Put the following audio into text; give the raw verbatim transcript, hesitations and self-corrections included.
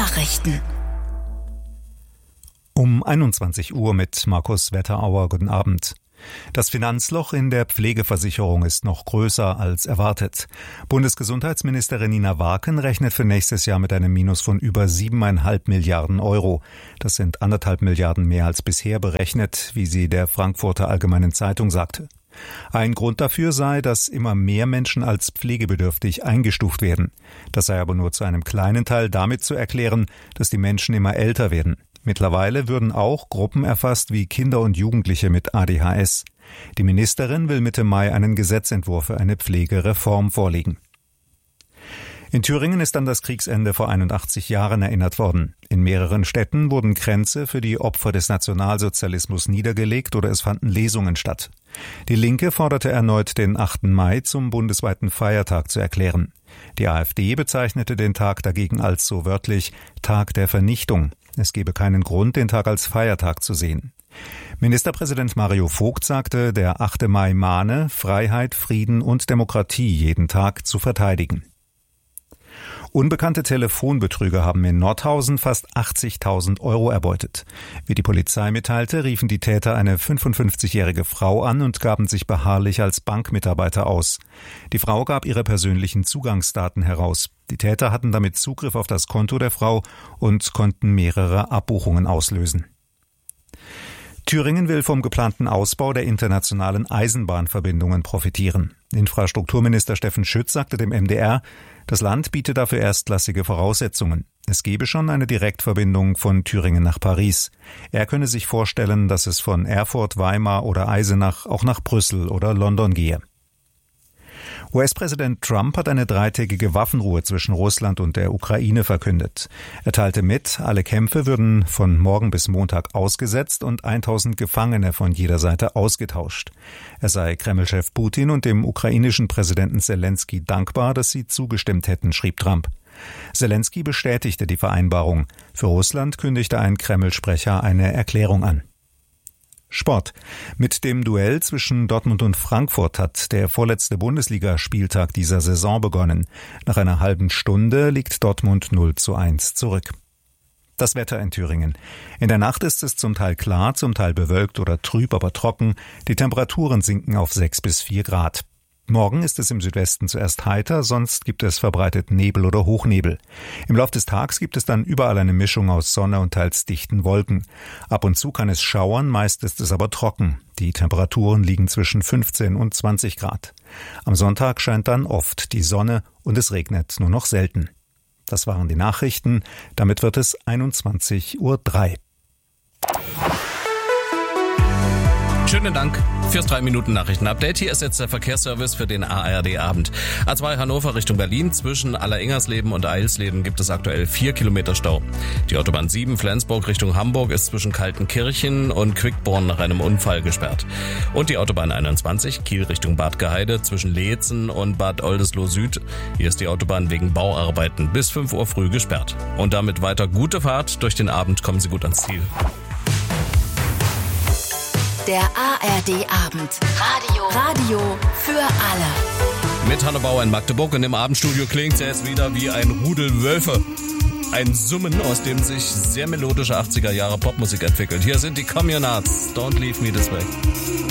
Nachrichten. Um einundzwanzig Uhr mit Markus Wetterauer. Guten Abend. Das Finanzloch in der Pflegeversicherung ist noch größer als erwartet. Bundesgesundheitsministerin Nina Warken rechnet für nächstes Jahr mit einem Minus von über siebeneinhalb Milliarden Euro. Das sind anderthalb Milliarden mehr als bisher berechnet, wie sie der Frankfurter Allgemeinen Zeitung sagte. Ein Grund dafür sei, dass immer mehr Menschen als pflegebedürftig eingestuft werden. Das sei aber nur zu einem kleinen Teil damit zu erklären, dass die Menschen immer älter werden. Mittlerweile würden auch Gruppen erfasst wie Kinder und Jugendliche mit A D H S. Die Ministerin will Mitte Mai einen Gesetzentwurf für eine Pflegereform vorlegen. In Thüringen ist an das Kriegsende vor einundachtzig Jahren erinnert worden. In mehreren Städten wurden Kränze für die Opfer des Nationalsozialismus niedergelegt oder es fanden Lesungen statt. Die Linke forderte erneut, den achten Mai zum bundesweiten Feiertag zu erklären. Die AfD bezeichnete den Tag dagegen als so wörtlich Tag der Vernichtung. Es gebe keinen Grund, den Tag als Feiertag zu sehen. Ministerpräsident Mario Vogt sagte, der achte Mai mahne, Freiheit, Frieden und Demokratie jeden Tag zu verteidigen. Unbekannte Telefonbetrüger haben in Nordhausen fast achtzigtausend Euro erbeutet. Wie die Polizei mitteilte, riefen die Täter eine fünfundfünfzigjährige Frau an und gaben sich beharrlich als Bankmitarbeiter aus. Die Frau gab ihre persönlichen Zugangsdaten heraus. Die Täter hatten damit Zugriff auf das Konto der Frau und konnten mehrere Abbuchungen auslösen. Thüringen will vom geplanten Ausbau der internationalen Eisenbahnverbindungen profitieren. Infrastrukturminister Steffen Schütz sagte dem M D R, das Land biete dafür erstklassige Voraussetzungen. Es gebe schon eine Direktverbindung von Thüringen nach Paris. Er könne sich vorstellen, dass es von Erfurt, Weimar oder Eisenach auch nach Brüssel oder London gehe. U S-Präsident Trump hat eine dreitägige Waffenruhe zwischen Russland und der Ukraine verkündet. Er teilte mit, alle Kämpfe würden von morgen bis Montag ausgesetzt und tausend Gefangene von jeder Seite ausgetauscht. Er sei Kreml-Chef Putin und dem ukrainischen Präsidenten Selenskyj dankbar, dass sie zugestimmt hätten, schrieb Trump. Selenskyj bestätigte die Vereinbarung. Für Russland kündigte ein Kreml-Sprecher eine Erklärung an. Sport. Mit dem Duell zwischen Dortmund und Frankfurt hat der vorletzte Bundesligaspieltag dieser Saison begonnen. Nach einer halben Stunde liegt Dortmund null zu eins zurück. Das Wetter in Thüringen. In der Nacht ist es zum Teil klar, zum Teil bewölkt oder trüb, aber trocken. Die Temperaturen sinken auf sechs bis vier Grad. Morgen ist es im Südwesten zuerst heiter, sonst gibt es verbreitet Nebel oder Hochnebel. Im Lauf des Tages gibt es dann überall eine Mischung aus Sonne und teils dichten Wolken. Ab und zu kann es schauern, meist ist es aber trocken. Die Temperaturen liegen zwischen fünfzehn und zwanzig Grad. Am Sonntag scheint dann oft die Sonne und es regnet nur noch selten. Das waren die Nachrichten. Damit wird es einundzwanzig Uhr drei. Schönen Dank fürs drei Minuten Nachrichten-Update. Hier ist jetzt der Verkehrsservice für den A R D-Abend. A zwei Hannover Richtung Berlin. Zwischen Allerengersleben und Eisleben gibt es aktuell vier Kilometer Stau. Die Autobahn sieben Flensburg Richtung Hamburg ist zwischen Kaltenkirchen und Quickborn nach einem Unfall gesperrt. Und die Autobahn einundzwanzig Kiel Richtung Bad Gaheide zwischen Leetzen und Bad Oldesloe Süd. Hier ist die Autobahn wegen Bauarbeiten bis fünf Uhr früh gesperrt. Und damit weiter gute Fahrt. Durch den Abend kommen Sie gut ans Ziel. Der A R D-Abend. Radio. Radio für alle. Mit Hanno Bauer in Magdeburg und im Abendstudio klingt es jetzt wieder wie ein Rudel Wölfe. Ein Summen, aus dem sich sehr melodische achtziger Jahre Popmusik entwickelt. Hier sind die Communards. Don't leave me this way.